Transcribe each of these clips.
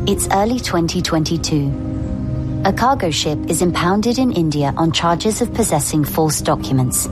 It's early 2022. A cargo ship is impounded in India on charges of possessing false documents.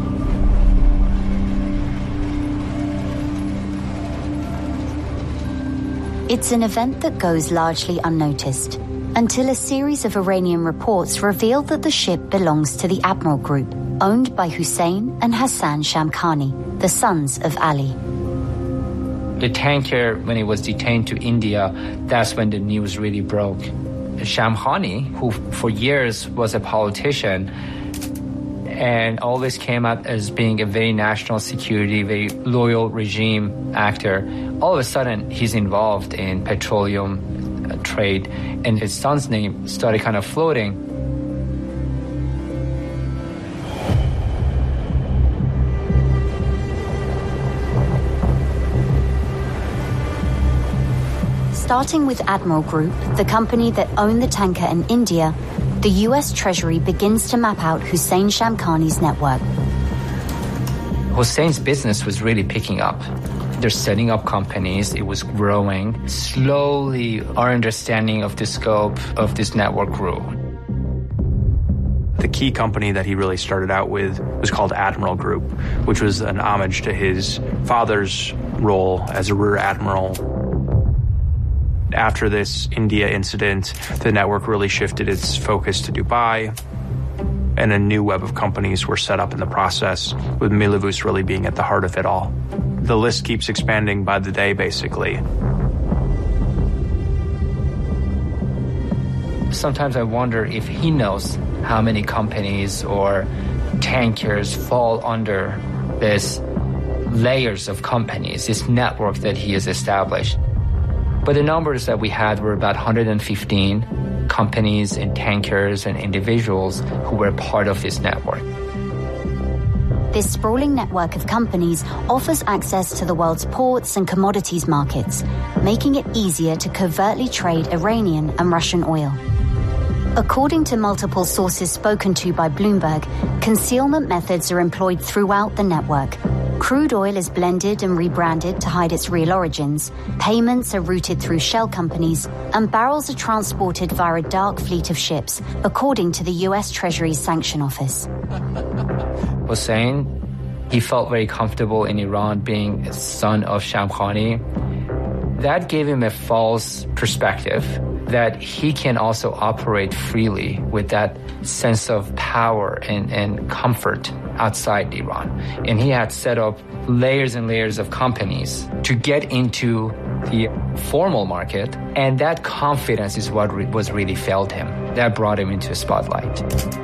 It's an event that goes largely unnoticed until a series of Iranian reports reveal that the ship belongs to the Admiral Group, owned by Hussein and Hassan Shamkhani, the sons of Ali. The tanker, when it was detained to India, that's when the news really broke. Shamkhani, who for years was a politician and always came out as being a very national security, very loyal regime actor, all of a sudden he's involved in petroleum trade, and his son's name started kind of floating. Starting with Admiral Group, the company that owned the tanker in India, the US Treasury begins to map out Hussein Shamkhani's network. Hussein's business was really picking up. They're setting up companies, it was growing. Slowly, our understanding of the scope of this network grew. The key company that he really started out with was called Admiral Group, which was an homage to his father's role as a rear admiral. After this India incident, the network really shifted its focus to Dubai, and a new web of companies were set up in the process, with Milavus really being at the heart of it all. The list keeps expanding by the day, basically. Sometimes I wonder if he knows how many companies or tankers fall under this layers of companies, this network that he has established. But the numbers that we had were about 115 companies and tankers and individuals who were part of this network. This sprawling network of companies offers access to the world's ports and commodities markets, making it easier to covertly trade Iranian and Russian oil. According to multiple sources spoken to by Bloomberg, concealment methods are employed throughout the network. Crude oil is blended and rebranded to hide its real origins, payments are routed through shell companies, and barrels are transported via a dark fleet of ships, according to the US Treasury's Sanction Office. Hussein, he felt very comfortable in Iran being a son of Shamkhani. That gave him a false perspective that he can also operate freely with that sense of power and comfort outside Iran. And he had set up layers and layers of companies to get into the formal market, and that confidence is what was really failed him. That brought him into a spotlight.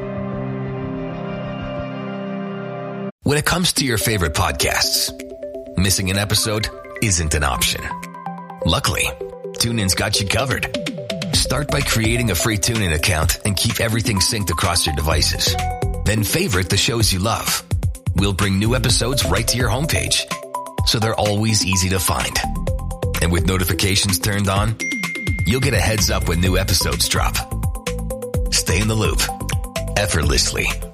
When it comes to your favorite podcasts, missing an episode isn't an option. Luckily, TuneIn's got you covered. Start by creating a free TuneIn account and keep everything synced across your devices. Then favorite the shows you love. We'll bring new episodes right to your homepage, so they're always easy to find. And with notifications turned on, you'll get a heads up when new episodes drop. Stay in the loop effortlessly